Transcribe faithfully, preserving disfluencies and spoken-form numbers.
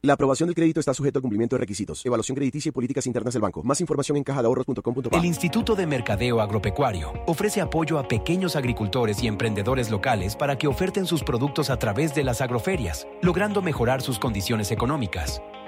La aprobación del crédito está sujeto al cumplimiento de requisitos, evaluación crediticia y políticas internas del banco. Más información en caja de ahorros punto com punto pa. El Instituto de Mercadeo Agropecuario ofrece apoyo a pequeños agricultores y emprendedores locales para que oferten sus productos a través de las agroferias, logrando mejorar sus condiciones económicas.